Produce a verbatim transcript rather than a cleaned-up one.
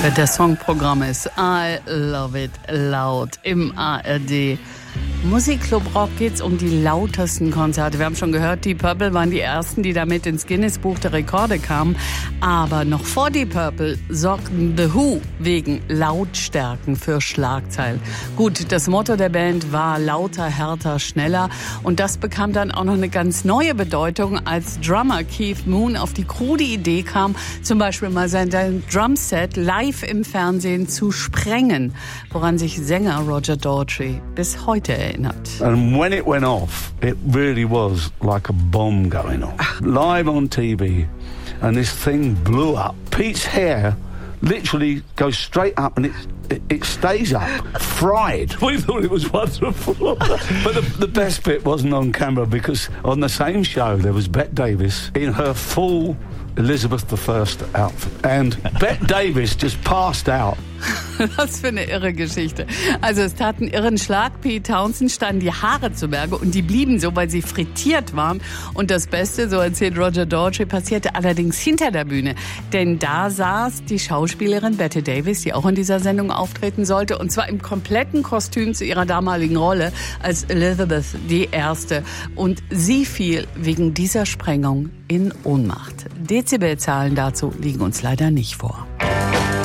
Der Songprogramm ist I Love It Loud im A R D. Musikclub Rock geht's um die lautesten Konzerte. Wir haben schon gehört, Deep Purple waren die ersten, die damit ins Guinness-Buch der Rekorde kamen. Aber noch vor Deep Purple sorgten The Who wegen Lautstärken für Schlagzeilen. Gut, das Motto der Band war lauter, härter, schneller. Und das bekam dann auch noch eine ganz neue Bedeutung, als Drummer Keith Moon auf die krude Idee kam, zum Beispiel mal sein, sein Drumset live im Fernsehen zu sprengen, woran sich Sänger Roger Daltrey bis heute erinnert. And when it went off, it really was like a bomb going off. Live on T V, and this thing blew up. Pete's hair literally goes straight up and it, it, it stays up, fried. We thought it was wonderful. But the, the best bit wasn't on camera, because on the same show there was Bette Davis in her full Elizabeth the First outfit. And Bette Davis just passed out. Was für eine irre Geschichte. Also es tat einen irren Schlag. Pete Townshend standen die Haare zu Berge und die blieben so, weil sie frittiert waren. Und das Beste, so erzählt Roger Daltrey, passierte allerdings hinter der Bühne. Denn da saß die Schauspielerin Bette Davis, die auch in dieser Sendung auftreten sollte. Und zwar im kompletten Kostüm zu ihrer damaligen Rolle als Elizabeth die Erste. Und sie fiel wegen dieser Sprengung in Ohnmacht. Dezibelzahlen dazu liegen uns leider nicht vor.